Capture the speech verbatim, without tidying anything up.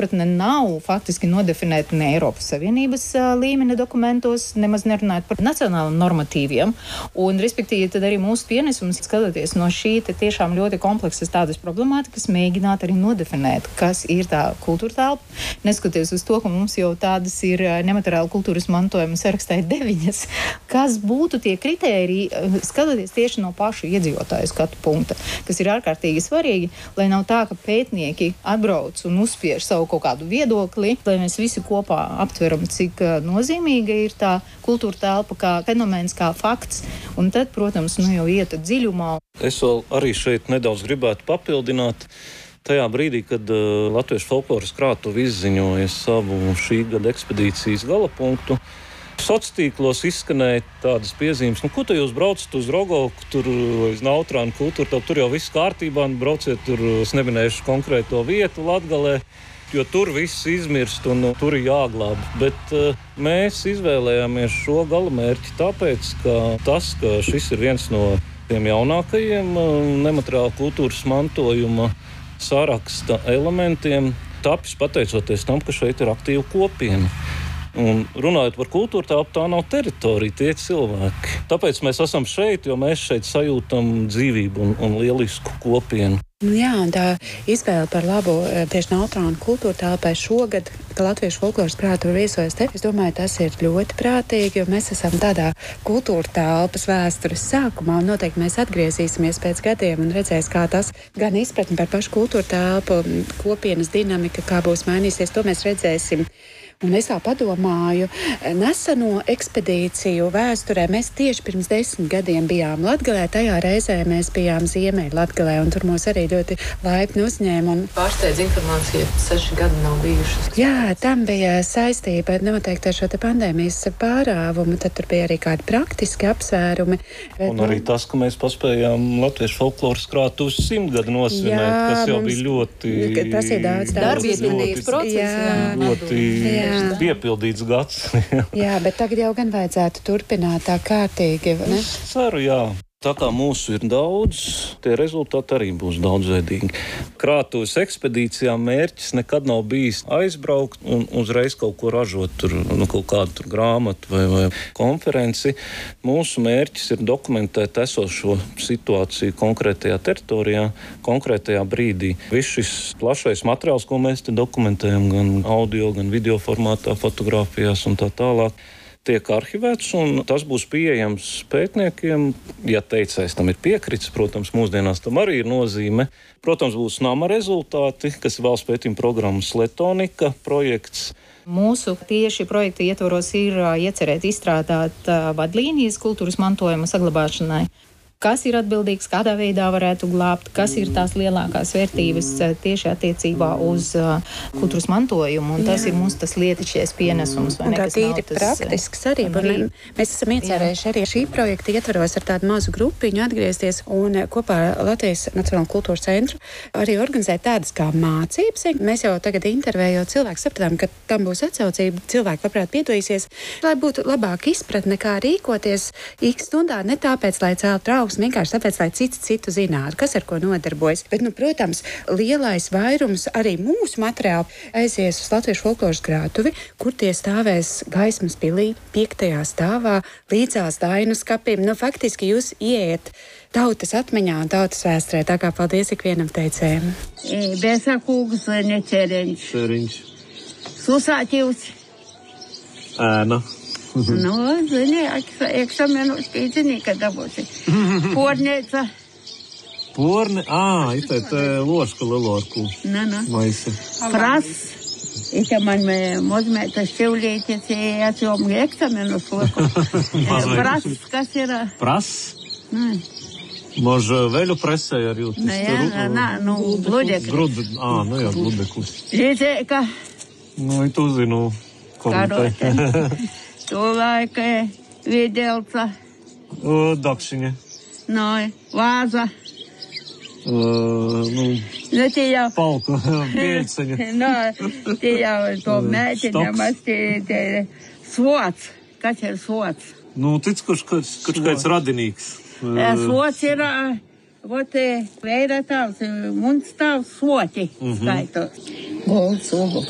izpratne nav faktiski nodefinēta ne Eiropas Savienības līmeņa dokumentos, nemaz nerunājot par nacionāliem normatīviem. Un, respektīvi, tad arī mūsu pienesums, skatoties no šī tiešām ļoti kompleksas tādas problemātikas, mēģināt arī nodefinēt, kas ir tā kultūra telpa. Neskatoties uz to, ka mums jau tādas ir nemateriāla kultūras mantojuma sarakstā deviņas, kas būtu tie kritēriji, skatoties tieši no pašu iedzīvotāju skatu punkta, kas ir ārkārtīgi svarīgi, lai nav tā, ka pētnieki atbrauc un uzspiež savu kaut kādu viedokli, lai mēs visi kopā aptveram, cik nozīmīga ir tā kultūra telpa kā fenomens, kā fakts, un tad, protams, nu jau iet dziļumā. Es vēl arī šeit nedaudz gribētu papildināt. Tajā brīdī, kad uh, Latviešu folkloras krātuve izziņoja savu šī gada ekspedīcijas galapunktu, sociālos tīklos izskanēja tādas piezīmes, nu, ko te jūs braucat uz Rogovku, tur uz Nautrānu kultūru, tur jau viss kārtībā, nu, brauciet tur, es neminēšu konkrēto vietu Latgalē, jo tur viss izmirst un uh, tur ir jāglāb. Bet uh, mēs izvēlējāmies šo galamērķi tāpēc, ka tas, ka šis ir viens no tiem jaunākajiem uh, nemateriāla kultūras mantojuma saraksta elementiem, tapis pateicoties tam, ka šeit ir aktīva kopiena. Un runājot par kultūru telpu, tā nav teritorija, tie cilvēki. Tāpēc mēs esam šeit, jo mēs šeit sajūtam dzīvību un, un lielisku kopienu. Jā, un tā izvēle par labu tieši Nautrānu kultūra telpai šogad, ka Latviešu folkloras krātuve viesojas te, es domāju, tas ir ļoti prātīgi, jo mēs esam tādā kultūra telpas vēstures sākumā, un noteikti mēs atgriezīsimies pēc gadiem un redzēs, kā tas gan izpratni par pašu kultūra telpu, kopienas dinamika, kā būs mainīsies, to mēs redzēsim. Un es tā padomāju, neseno ekspedīciju vēsturē mēs tieši pirms desmit gadiem bijām Latgalē, tajā reizē mēs bijām Ziemeļ Latgalē, un tur mūs arī ļoti laipni uzņēma. Un... Pārsteidz informācija, ka seši gadi nav bijušas. Jā, tam bija saistība noteikti ar šo te pandēmijas pārāvumu, tad tur bija arī kādi praktiski apsvērumi. Bet, un arī tas, ka mēs paspējām Latviešu folkloras krātuves simtgadu nosvinēt, jā, kas jau mums, bija ļoti... Tas ir daudz, daudz darbietilnīgs process. Jā, ļoti... Jā. Piepildīts gads. Jā, bet tagad jau gan vajadzētu turpināt tā kārtīgi, ne? Es ceru, jā. Tā kā mūsu ir daudz, tie rezultāti arī būs daudzveidīgi. Krātuves ekspedīcijām mērķis nekad nav bijis aizbraukt un uzreiz kaut ko ražot, tur, nu, kaut kādu tur grāmatu vai, vai konferenci. Mūsu mērķis ir dokumentēt esošo situāciju konkrētajā teritorijā, konkrētajā brīdī. Viss šis plašais materiāls, ko mēs te dokumentējam, gan audio, gan video formātā, fotogrāfijās un tā tālāk, tiek arhivēts, un tas būs pieejams pētniekiem, ja teicējs tam ir piekritis, protams, mūsdienās tam arī ir nozīme. Protams, būs nama rezultāti, kas ir valsts pētījuma programmas Letonika projekts. Mūsu tieši projekta ietvaros ir iecerēt izstrādāt vadlīnijas kultūras mantojuma saglabāšanai. Kas ir atbildīgs, kādā veidā varētu glābt, kas ir tās lielākās vērtības tieši attiecībā uz uh, kultūras mantojumu, un tas jā. Ir mums tas lietišķies pienesums. Un tā tīri tas, praktisks arī, arī. Mēs esam iecerējuši arī šī projekta ietvaros ar tādu mazu grupiņu atgriezties un kopā ar Latvijas Nacionālo kultūras centru arī organizēt tādas kā mācības. Mēs jau tagad intervējot cilvēku sapratām, ka tam būs atsaucība, cilvēki labprāt piedalīsies, lai būtu labāka izpratne, kā rīkoties X stundā, ne tāpēc, lai celtu trauksmi, vienkārši tāpēc, lai cits citu zinātu, kas ar ko nodarbojas. Bet, nu, protams, lielais vairums arī mūsu materiālu aizies uz Latviešu folkloras krātuvi, kur tie stāvēs Gaismas pilī, piektajā stāvā, līdzās Dainu skapim. Nu, faktiski jūs ieiet tautas atmiņā un tautas vēsturē, tā kā paldies ikvienam teicējiem. Bēsā kūgas vai ne ceriņš? Ceriņš. Susātīvs. Ēna. Nu, zini, eksamenus pīdzinī, kad dabūsi. Pornēca. Porne? Ā, itēt lošku lelorku. Nu, nu. Maisi. Pras. Ite man mozmēta šķivlītis, atjom eksamenus loku. Pras, kas ir? Pras? Nu. Može veļu presē ar jūtas. Nu, jā, nā, nu, gludeklis. Grud, ā, nu jā, gludeklis. Līdzēka. Nu, itu zinu. Karote. Cilvēka, Vīdelca. Dakšiņa. No, vāza. Uh, nu, nu, tie jau... Palku, pieļceņa. no, tie jau to mēķiņa, maz tie, tie svots. Kas ir svots? Nu, tic, kurš kāds radinīgs. Svots ir, vot, veira tavs, mums tavs svoti, mm-hmm. Skaito. Golds, ugu.